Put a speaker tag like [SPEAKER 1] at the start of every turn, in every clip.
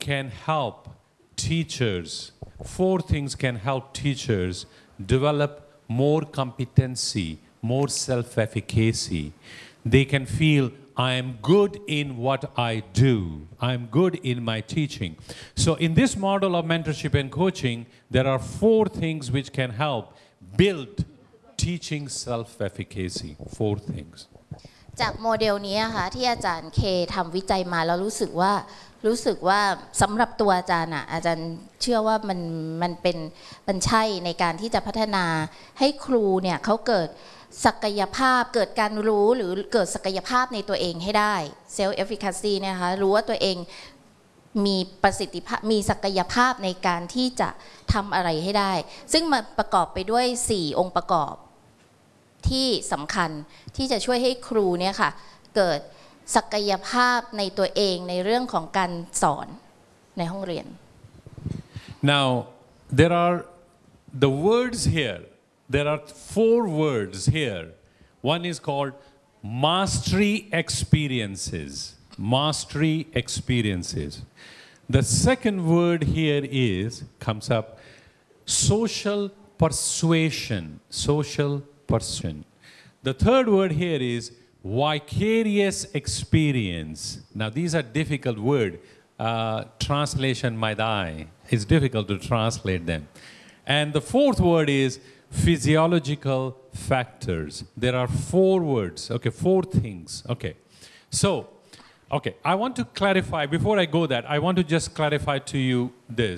[SPEAKER 1] can help teachers, 4 things can help teachers develop more competency, more self-efficacy. They can feel, I am good in what I do. I am good in my teaching. So in this model of mentorship and coaching, there are 4 things which can help build teaching self-efficacy. 4 things.
[SPEAKER 2] จากโมเดลนี้ค่ะที่อาจารย์เคทำวิจัยมาแล้วรู้สึกว่าสำหรับตัวอาจารย์อาจารย์เชื่อว่ามันใช่ในการที่จะพัฒนาให้ครูเนี่ยเขาเกิดศักยภาพเกิดการรู้หรือเกิดศักยภาพในตัวเองให้ได้ self efficacy เนี่ยค่ะรู้ว่าตัวเองมีประสิทธิภาพมีศักยภาพในการที่จะทำอะไรให้ได้ซึ่งมาประกอบไปด้วย4องค์ประกอบที่สำคัญที่จะช่วยให้ครูเนี่ยค่ะเกิดศักยภาพในตัวเองในเรื่องของการสอนในห้องเรียน
[SPEAKER 1] Now there are the words here. There are 4 words here. One is called mastery experiences. Mastery experiences. The second word here comes up social persuasion. Social persuasion. The third word here is vicarious experience. Now these are difficult words. Translation might die. It's difficult to translate them. And the fourth word is physiological factors. There are 4 words, okay, 4 things, okay. So, okay, I want to clarify, before I go that, I want to just clarify to you this.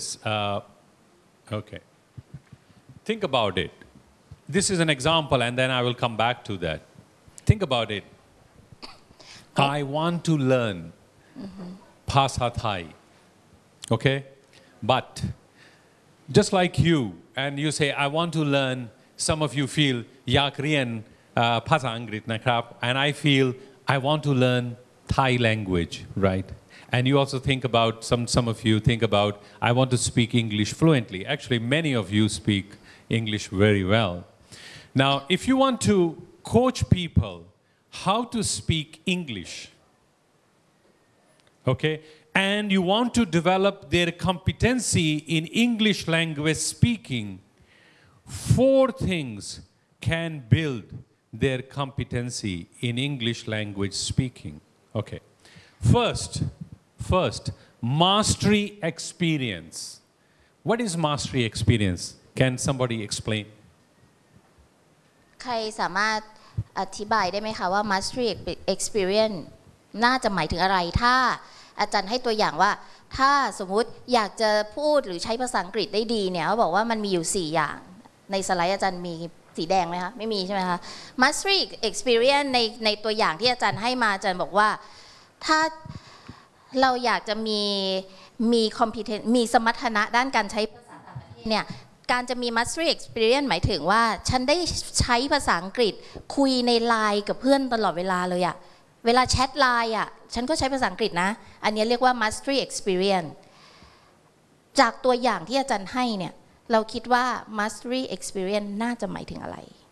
[SPEAKER 1] Okay, think about it. This is an example and then I will come back to that. Think about it. I want to learn Bhasa Thai, okay? But just like you, and you say, I want to learn, some of you feel, อยากเรียนภาษาอังกฤษนะครับ and I feel, I want to learn Thai language, right? And you also think about, some of you think about, I want to speak English fluently. Actually, many of you speak English very well. Now, if you want to coach people how to speak English, okay, and you want to develop their competency in English language speaking, 4 things can build their competency in English language speaking. Okay. First, mastery experience. What is mastery experience? Can somebody explain?
[SPEAKER 2] ใครสามารถอธิบายได้ไหมคะว่า mastery experience น่าจะหมายถึงอะไรถ้าอาจารย์ให้ตัวอย่างว่าถ้าสมมุติอยากจะพูดหรือใช้ภาษาอังกฤษได้ดีเนี่ยเขาบอกว่ามันมีอยู่4อย่างในสไลด์อาจารย์มีสีแดงไหมคะไม่มีใช่ไหมคะ mastery experience ในตัวอย่างที่อาจารย์ให้มาอาจารย์บอกว่าถ้าเราอยากจะมี competence มีสมรรถนะด้านการใช้ภาษาต่างประเทศเนี่ยการจะมี mastery experience หมายถึงว่าฉันได้ใช้ภาษาอังกฤษคุยในไลน์กับเพื่อนตลอดเวลาเลยอะเวลาแชทไลน์อะฉันก็ใช้ภาษาอังกฤษนะอันนี้เรียกว่า mastery experience จากตัวอย่างที่อาจารย์ให้เนี่ยเราคิดว่า mastery experience น่าจะหมายถึงอะไร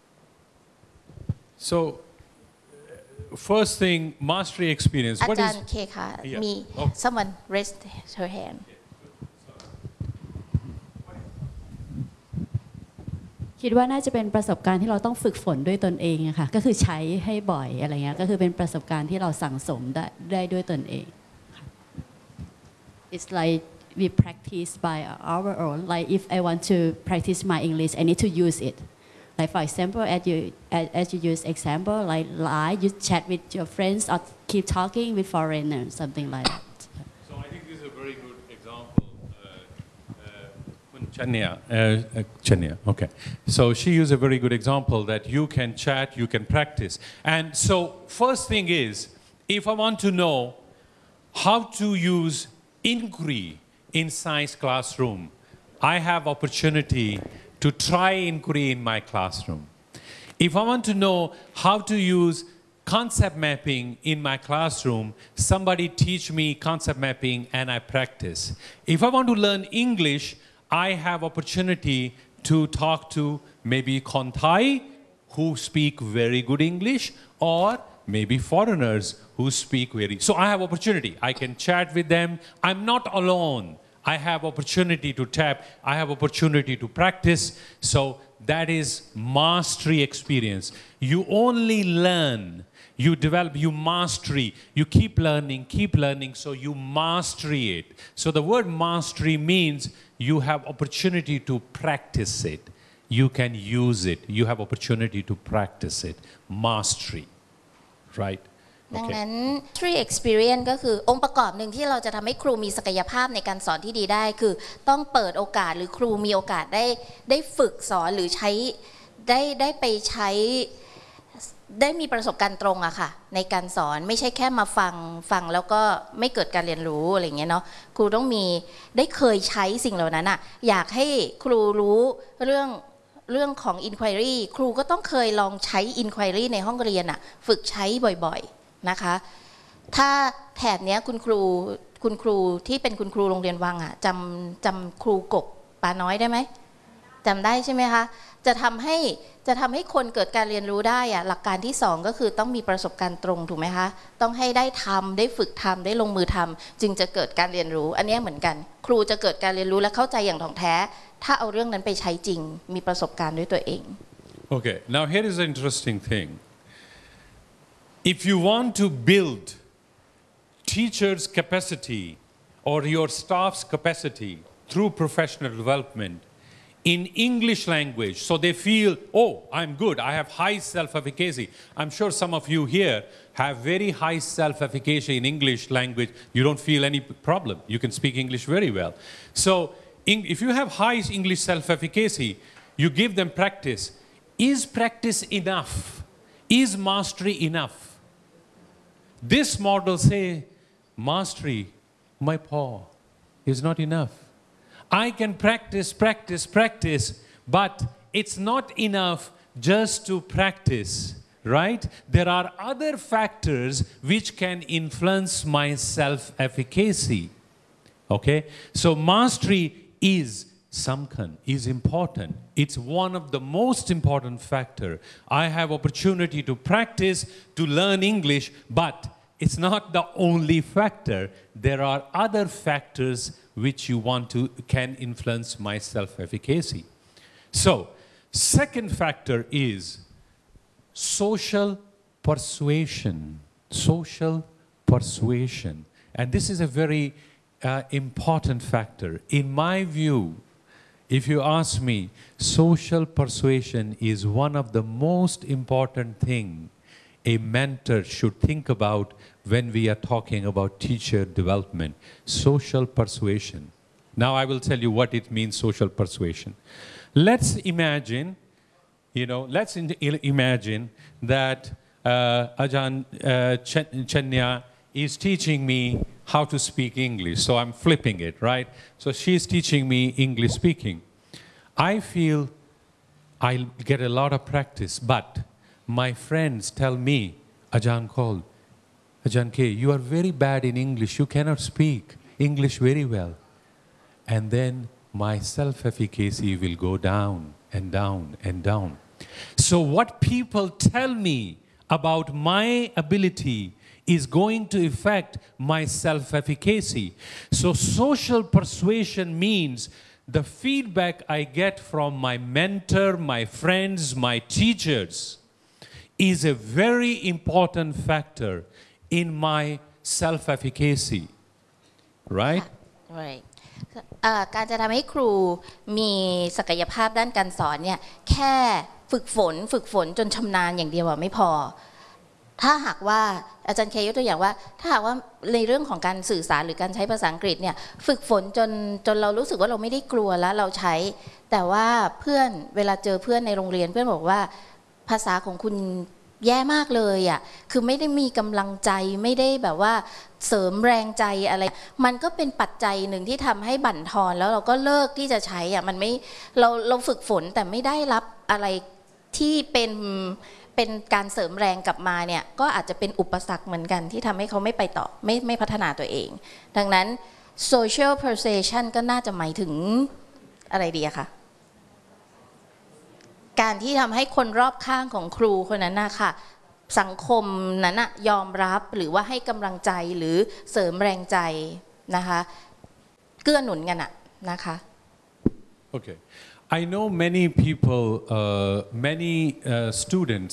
[SPEAKER 1] So first thing, mastery experience.
[SPEAKER 2] อาจารย์เคค่ะมี someone raised her hand
[SPEAKER 3] คิดว่าน่าจะเป็นประสบการณ์ที่เราต้องฝึกฝนด้วยตนเองอะค่ะก็คือใช้ให้บ่อยอะไรเงี้ยก็คือเป็นประสบการณ์ที่เราสั่งสมได้ด้วยตนเอง It's like we practice by our own like if I want to practice my English I need to use it like for example as you use example like lie you chat with your friends or keep talking with foreigners something like that
[SPEAKER 1] Chania, okay. So she used a very good example that you can chat, you can practice. And so first thing is, if I want to know how to use inquiry in science classroom, I have opportunity to try inquiry in my classroom. If I want to know how to use concept mapping in my classroom, somebody teach me concept mapping and I practice. If I want to learn English, I have opportunity to talk to maybe Kon Thai who speak very good English or maybe foreigners who speak very. So I have opportunity. I can chat with them. I'm not alone. I have opportunity to tap. I have opportunity to practice. So that is mastery experience. You only learn. You develop, you mastery. You keep learning, so you mastery it. So the word mastery means you have opportunity to practice it. You can use it. You have opportunity to practice it. Mastery. Right?
[SPEAKER 2] ดังนั้น Mastery Experience ก็คือองค์ประกอบหนึ่งที่เราจะทำให้ครูมีศักยภาพในการสอนที่ดีได้คือต้องเปิดโอกาสหรือครูมีโอกาสได้ฝึกสอนหรือใช้ได้ไปใช้ได้มีประสบการณ์ตรงอะค่ะในการสอนไม่ใช่แค่มาฟังแล้วก็ไม่เกิดการเรียนรู้อะไรอย่างเงี้ยเนาะครูต้องมีได้เคยใช้สิ่งเหล่านั้นอะอยากให้ครูรู้เรื่องของ Inquiry ครูก็ต้องเคยลองใช้ Inquiry ในห้องเรียนอะฝึกใช้บ่อยๆนะคะถ้าแถบเนี้ยคุณครูที่เป็นคุณครูโรงเรียนวังอะจำครูกบปาน้อยได้ไหมจำได้ใช่ไหมคะจะทำให้คนเกิดการเรียนรู้ได้อะหลักการที่2ก็คือต้องมีประสบการณ์ตรงถูกไหมคะต้องให้ได้ทำได้ฝึกทำได้ลงมือทำจึงจะเกิดการเรียนรู้อันนี้เหมือนกันครูจะเกิดการเรียนรู้และเข้าใจอย่างถ่องแท้ถ้าเอาเรื่องนั้นไปใช้จริงมีประสบการณ์ด้วยตัวเอง
[SPEAKER 1] Okay, now here is an interesting thing. If you want to build teachers' capacity or your staff's capacity through professional development in English language, so they feel, oh, I'm good, I have high self-efficacy. I'm sure some of you here have very high self-efficacy in English language. You don't feel any problem. You can speak English very well. So if you have high English self-efficacy, you give them practice. Is practice enough? Is mastery enough? This model say, mastery, my paw, is not enough. I can practice, but it's not enough just to practice, right? There are other factors which can influence my self-efficacy, okay? So mastery is samkhan, is important. It's one of the most important factor. I have opportunity to practice, to learn English, but it's not the only factor. There are other factors which you can influence my self-efficacy. So, second factor is social persuasion. Social persuasion. And this is a very important factor. In my view, if you ask me, social persuasion is one of the most important things a mentor should think about when we are talking about teacher development. Social persuasion. Now I will tell you what it means, social persuasion. Let's imagine, that Ajahn Chanya is teaching me how to speak English. So I'm flipping it, right? So she's teaching me English speaking. I feel I'll get a lot of practice, but my friends tell me, Ajahn Kaul, Ajahn K, you are very bad in English. You cannot speak English very well. And then my self-efficacy will go down and down and down. So what people tell me about my ability is going to affect my self-efficacy. So social persuasion means the feedback I get from my mentor, my friends, my teachers is a very important factor in my self-efficacy, right?
[SPEAKER 2] Right. การจะทำให้ครูมีศักยภาพด้านการสอนเนี่ยแค่ฝึกฝนจนชำนาญอย่างเดียวไม่พอถ้าหากว่าอาจารย์เคยกตัวอย่างว่าถ้าหากว่าในเรื่องของการสื่อสารหรือการใช้ภาษาอังกฤษเนี่ยฝึกฝนจนเรารู้สึกว่าเราไม่ได้กลัวแล้วเราใช้แต่ว่าเพื่อนเวลาเจอเพื่อนในโรงเรียนเพื่อนบอกว่าภาษาของคุณแย่มากเลยอ่ะคือไม่ได้มีกำลังใจไม่ได้แบบว่าเสริมแรงใจอะไรมันก็เป็นปัจจัยหนึ่งที่ทำให้บั่นทอนแล้วเราก็เลิกที่จะใช้อ่ะมันไม่เราฝึกฝนแต่ไม่ได้รับอะไรที่เป็นการเสริมแรงกลับมาเนี่ยก็อาจจะเป็นอุปสรรคเหมือนกันที่ทำให้เขาไม่ไปต่อไม่พัฒนาตัวเองดังนั้น social persuasion ก็น่าจะหมายถึงอะไรดีอะคะการที่ทำให้คนรอบข้างของครูคนนั้นนะคะสังคมนั้นนะยอมรับหรือว่าให้กำลังใจหรือเสริมแรงใจนะคะเกื้อหนุนกันนะคะ
[SPEAKER 1] Okay. I know many people, many students,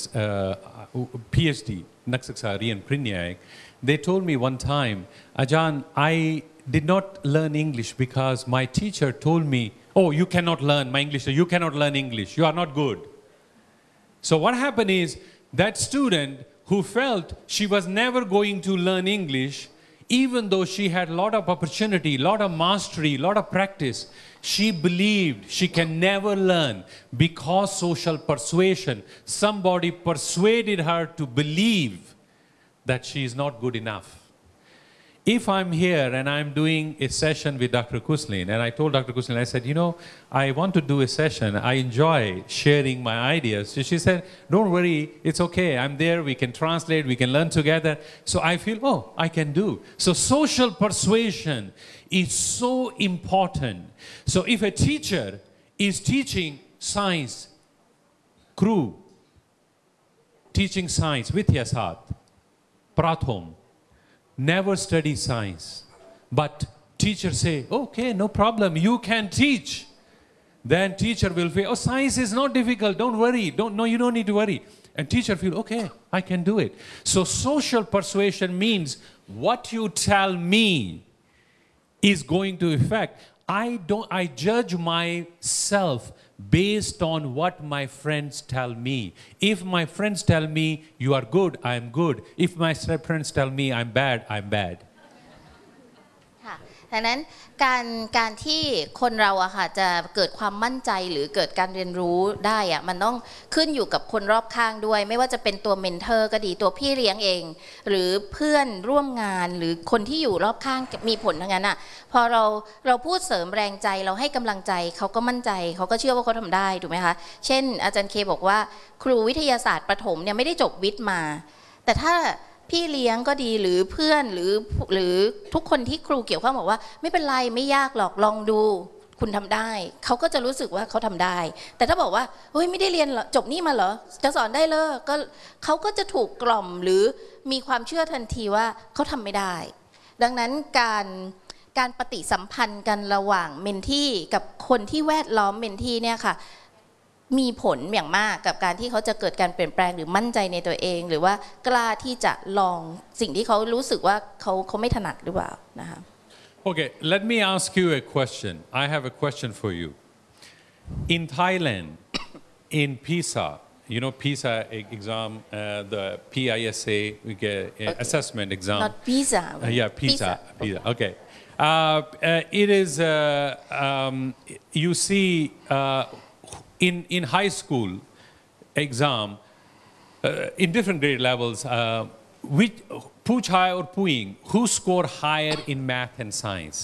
[SPEAKER 1] PhD, นักศึกษาเรียนปริญญาเอก they told me one time, Ajahn, I did not learn English because my teacher told me, oh, you cannot learn my English, you cannot learn English, you are not good. So what happened is that student who felt she was never going to learn English, even though she had a lot of opportunity, lot of mastery, lot of practice, she believed she can never learn because social persuasion, somebody persuaded her to believe that she is not good enough. If I'm here and I'm doing a session with Dr. Kuslin, and I told Dr. Kuslin, I said, you know, I want to do a session. I enjoy sharing my ideas. So she said, don't worry, it's okay. I'm there. We can translate. We can learn together. So I feel, oh, I can do. So social persuasion is so important. So if a teacher is teaching science, crew, teaching science, Vidyasat, Prathom, never study science, but teacher say, okay, no problem, you can teach. Then teacher will feel, oh, science is not difficult, don't worry, you don't need to worry. And teacher feel, okay, I can do it. So social persuasion means what you tell me is going to affect. I judge myself based on what my friends tell me. If my friends tell me you are good, I am good. If my friends tell me I'm bad, I'm bad.
[SPEAKER 2] ค่ะดังนั้นการที่คนเราอะค่ะจะเกิดความมั่นใจหรือเกิดการเรียนรู้ได้อะมันต้องขึ้นอยู่กับคนรอบข้างด้วยไม่ว่าจะเป็นตัวเมนเทอร์ก็ดีตัวพี่เลี้ยงเองหรือเพื่อนร่วมงานหรือคนที่อยู่รอบข้างมีผลทั้งนั้นอะพอเราพูดเสริมแรงใจเราให้กำลังใจเขาก็มั่นใจเขาก็เชื่อว่าเขาทำได้ถูกไหมคะเช่นอาจารย์เคบอกว่าครูวิทยาศาสตร์ประถมเนี่ยไม่ได้จบวิทย์มาแต่ถ้าพี่เลี้ยงก็ดีหรือเพื่อนหรือทุกคนที่ครูเกี่ยวข้องบอกว่าไม่เป็นไรไม่ยากหรอกลองดูคุณทำได้เขาก็จะรู้สึกว่าเขาทำได้แต่ถ้าบอกว่าเฮ้ยไม่ได้เรียนจบนี่มาเหรอจะสอนได้เลยก็เขาก็จะถูกกล่อมหรือมีความเชื่อทันทีว่าเขาทำไม่ได้ดังนั้นการปฏิสัมพันธ์กันระหว่างเมนทีกับคนที่แวดล้อมเมนทีเนี่ยค่ะมีผลอย่างมากกับการที่เขาจะเกิดการเปลี่ยนแปลงหรือมั่นใจในตัวเองหรือว่ากล้าที่จะลองสิ่งที่เขารู้สึกว่าเขาไม่ถนัดหรือเปล่านะคะ
[SPEAKER 1] Okay, let me ask you a question. I have a question for you. In Thailand, in PISA, you know PISA exam, the PISA we get assessment exam.
[SPEAKER 2] Not PISA.
[SPEAKER 1] Yeah, PISA. Okay. It is, you see, in high school exam, in different grade levels, which Puchai or Puing, who score higher in math and science?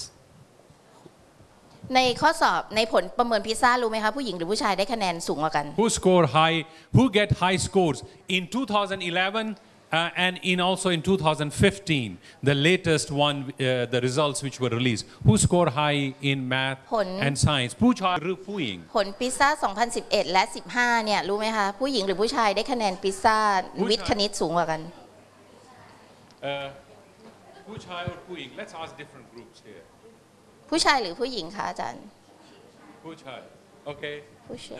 [SPEAKER 2] ในข้อสอบในผลประเมินพิซซ่ารู้ไหมคะผู้หญิงหรือผู้ชายได้คะแนนสูงกว่ากัน
[SPEAKER 1] Who score high? Who get high scores in 2011 and in also in 2015, the latest one, the results which were released. Who score high in math and science? Puchai หรือผู้หญิง
[SPEAKER 2] ผลพิซซ่า 2011 และ 15 เนี่ยรู้ไหมคะผู้หญิงหรือผู้ชายได้คะแนนพิซซ่าวิทย์คณิตสูงกว่ากัน
[SPEAKER 1] Puchai or Puing? Let's ask different groups here.
[SPEAKER 2] ผู้ชายหรือผู้หญิงคะอาจารย์
[SPEAKER 1] Puchai. Okay.
[SPEAKER 2] ผู้ชาย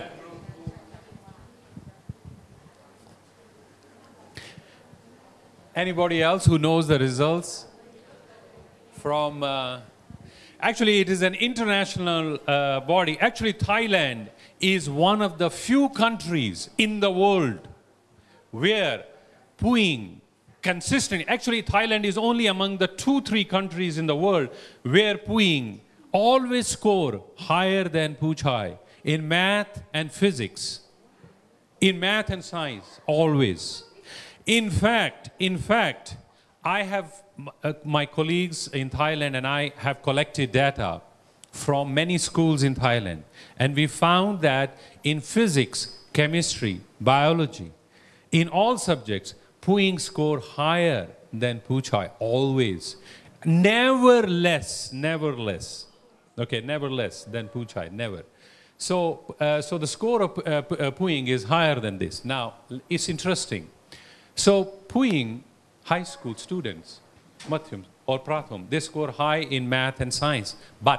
[SPEAKER 1] Anybody else who knows the results from? Actually, it is an international body. Actually, Thailand is one of the few countries in the world where Puing consistently. Actually, Thailand is only among the 2-3 countries in the world where Puing always score higher than Puchai in math and physics, in math and science, always. In fact, I have my colleagues in Thailand and I have collected data from many schools in Thailand, and we found that in physics, chemistry, biology, in all subjects, Puing score higher than Puchai, always. Never less. Okay, never less than Puchai, never. So the score of Puing is higher than this. Now, it's interesting. So Puying high school students, Madhyam or Pratham, they score high in math and science, but